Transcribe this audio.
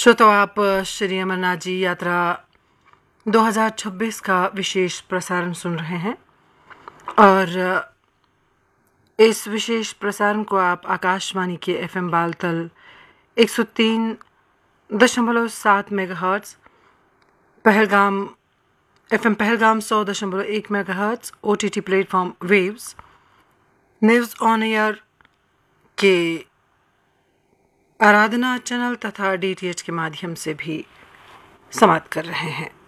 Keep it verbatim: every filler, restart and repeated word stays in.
श्रोताओ, आप श्री अमरनाथ जी यात्रा दो हज़ार छब्बीस का विशेष प्रसारण सुन रहे हैं और इस विशेष प्रसारण को आप आकाशवाणी के एफएम बालतल एक सौ तीन दशमलव सात मेगाहर्ट्ज़, पहलगाम एफएम पहलगाम सौ दशमलव एक megahertz, OTT platform waves, news on एयर के आराधना चैनल तथा डीटीएच के माध्यम से भी समाप्त कर रहे हैं।